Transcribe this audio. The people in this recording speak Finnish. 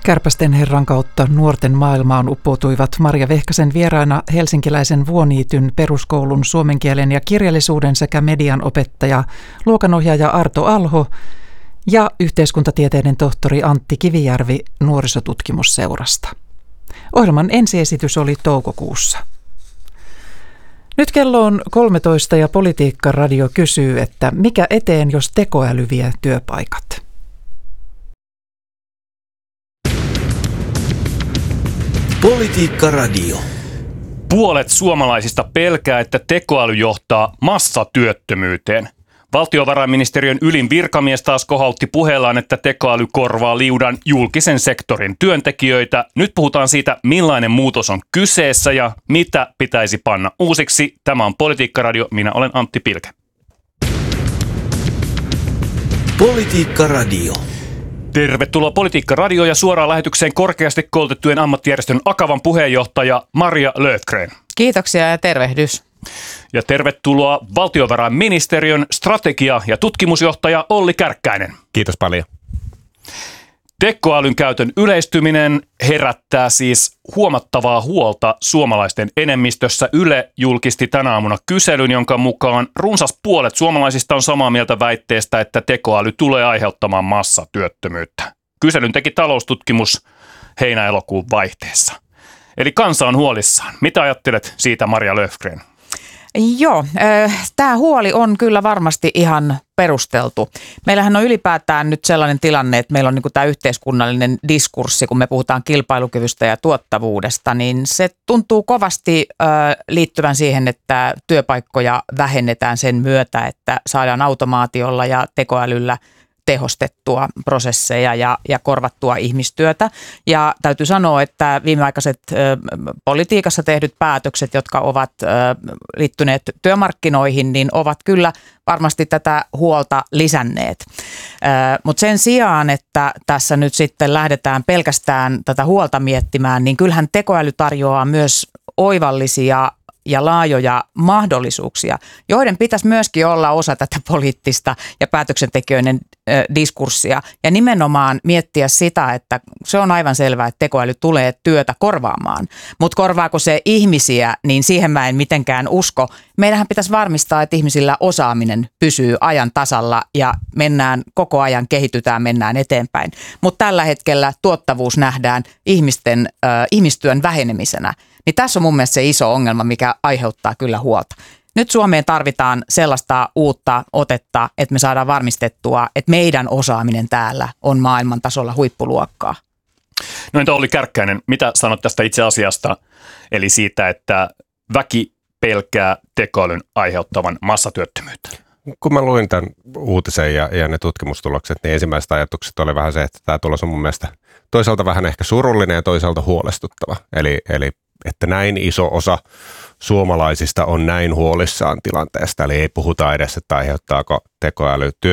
Kärpästen herran kautta nuorten maailmaan uppoutuivat Marja Vehkasen vieraina helsinkiläisen Vuoniityn peruskoulun suomen kielen ja kirjallisuuden sekä median opettaja, luokanohjaaja Arto Alho ja yhteiskuntatieteiden tohtori Antti Kivijärvi nuorisotutkimusseurasta. Ohjelman ensiesitys oli toukokuussa. Nyt kello on 13 ja Politiikka-radio kysyy, että mikä eteen, jos tekoäly vie työpaikat? Politiikka-radio. Puolet suomalaisista pelkää, että tekoäly johtaa massatyöttömyyteen. Valtiovarainministeriön ylin virkamies taas kohautti puheellaan, että tekoäly korvaa liudan julkisen sektorin työntekijöitä. Nyt puhutaan siitä, millainen muutos on kyseessä ja mitä pitäisi panna uusiksi. Tämä on Politiikka-radio. Minä olen Antti Pilke. Politiikka-radio. Tervetuloa Politiikka-radioon ja suoraan lähetykseen korkeasti koulutettujen ammattijärjestön Akavan puheenjohtaja Maria Löfgren. Kiitoksia ja tervehdys. Ja tervetuloa valtiovarainministeriön strategia- ja tutkimusjohtaja Olli Kärkkäinen. Kiitos paljon. Tekoälyn käytön yleistyminen herättää siis huomattavaa huolta suomalaisten enemmistössä. Yle julkisti tänä aamuna kyselyn, jonka mukaan runsas puolet suomalaisista on samaa mieltä väitteestä, että tekoäly tulee aiheuttamaan massatyöttömyyttä. Kyselyn teki taloustutkimus heinä-elokuun vaihteessa. Eli kansa on huolissaan. Mitä ajattelet siitä, Maria Löfgren? Joo, tämä huoli on kyllä varmasti ihan perusteltu. Meillähän on ylipäätään nyt sellainen tilanne, että meillä on niin tämä yhteiskunnallinen diskurssi, kun me puhutaan kilpailukyvystä ja tuottavuudesta, niin se tuntuu kovasti liittyvän siihen, että työpaikkoja vähennetään sen myötä, että saadaan automaatiolla ja tekoälyllä tehostettua prosesseja ja korvattua ihmistyötä. Ja täytyy sanoa, että viimeaikaiset politiikassa tehdyt päätökset, jotka ovat liittyneet työmarkkinoihin, niin ovat kyllä varmasti tätä huolta lisänneet. Mutta sen sijaan, että tässä nyt sitten lähdetään pelkästään tätä huolta miettimään, niin kyllähän tekoäly tarjoaa myös oivallisia ja laajoja mahdollisuuksia, joiden pitäisi myöskin olla osa tätä poliittista ja päätöksentekijöiden diskurssia. Ja nimenomaan miettiä sitä, että se on aivan selvää, että tekoäly tulee työtä korvaamaan. Mutta korvaako se ihmisiä, niin siihen mä en mitenkään usko. Meidänhän pitäisi varmistaa, että ihmisillä osaaminen pysyy ajan tasalla ja mennään koko ajan, kehitytään, mennään eteenpäin. Mutta tällä hetkellä tuottavuus nähdään ihmistyön vähenemisenä. Niin tässä on mun mielestä se iso ongelma, mikä aiheuttaa kyllä huolta. Nyt Suomeen tarvitaan sellaista uutta otetta, että me saadaan varmistettua, että meidän osaaminen täällä on maailman tasolla huippuluokkaa. No entä Olli Kärkkäinen, mitä sanot tästä itse asiasta, eli siitä, että väki pelkää tekoälyn aiheuttavan massatyöttömyyttä? Kun mä luin tämän uutisen ja ne tutkimustulokset, niin ensimmäiset ajatukset oli vähän se, että tämä tulos on mun mielestä toisaalta vähän ehkä surullinen ja toisaalta huolestuttava. Eli että näin iso osa suomalaisista on näin huolissaan tilanteesta. Eli ei puhuta edes, että aiheuttaako tekoäly